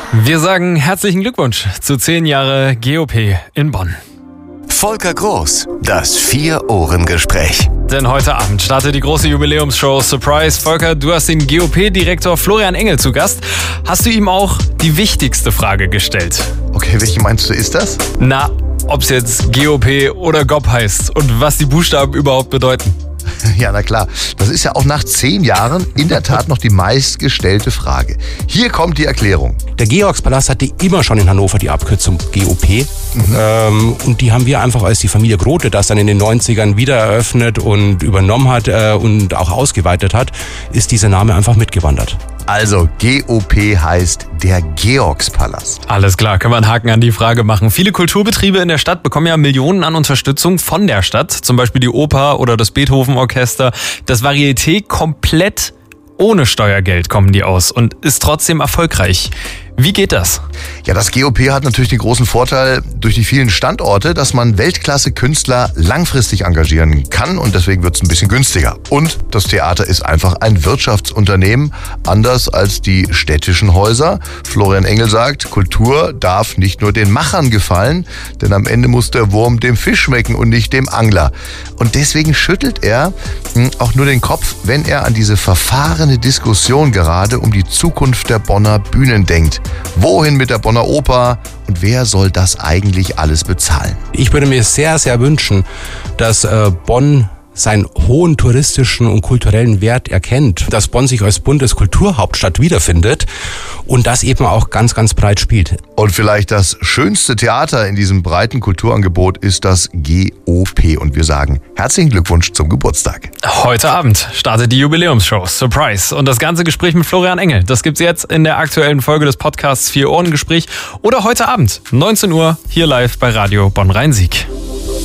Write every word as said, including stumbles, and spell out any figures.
Wir sagen herzlichen Glückwunsch zu zehn Jahre G O P in Bonn. Volker Groß, das Vier-Ohren-Gespräch. Denn heute Abend startet die große Jubiläumsshow Surprise. Volker, du hast den G O P-Direktor Florian Engel zu Gast. Hast du ihm auch die wichtigste Frage gestellt? Okay, welche meinst du, ist das? Na, ob es jetzt G O P oder G O P heißt und was die Buchstaben überhaupt bedeuten. Ja, na klar. Das ist ja auch nach zehn Jahren in der Tat noch die meistgestellte Frage. Hier kommt die Erklärung. Der Georgspalast hatte immer schon in Hannover die Abkürzung G O P. Mhm. Ähm, und die haben wir einfach, als die Familie Grote das dann in den neunzigern wieder eröffnet und übernommen hat äh, und auch ausgeweitet hat, ist dieser Name einfach mitgewandert. Also G O P heißt der Georgspalast. Alles klar, können wir einen Haken an die Frage machen. Viele Kulturbetriebe in der Stadt bekommen ja Millionen an Unterstützung von der Stadt. Zum Beispiel die Oper oder das Beethoven-Orchester. Das Varieté komplett ohne Steuergeld kommen die aus und ist trotzdem erfolgreich. Wie geht das? Ja, das G O P hat natürlich den großen Vorteil durch die vielen Standorte, dass man Weltklasse-Künstler langfristig engagieren kann und deswegen wird es ein bisschen günstiger. Und das Theater ist einfach ein Wirtschaftsunternehmen, anders als die städtischen Häuser. Florian Engel sagt, Kultur darf nicht nur den Machern gefallen, denn am Ende muss der Wurm dem Fisch schmecken und nicht dem Angler. Und deswegen schüttelt er auch nur den Kopf, wenn er an diese verfahrene Diskussion gerade um die Zukunft der Bonner Bühnen denkt. Wohin mit der Bonner Oper und wer soll das eigentlich alles bezahlen? Ich würde mir sehr, sehr wünschen, dass äh, Bonn seinen hohen touristischen und kulturellen Wert erkennt, dass Bonn sich als Bundeskulturhauptstadt wiederfindet und das eben auch ganz, ganz breit spielt. Und vielleicht das schönste Theater in diesem breiten Kulturangebot ist das G O P. Und wir sagen herzlichen Glückwunsch zum Geburtstag. Heute Abend startet die Jubiläumsshow Surprise. Und das ganze Gespräch mit Florian Engel, das gibt's jetzt in der aktuellen Folge des Podcasts Vier-Ohren-Gespräch oder heute Abend, neunzehn Uhr, hier live bei Radio Bonn-Rhein-Sieg.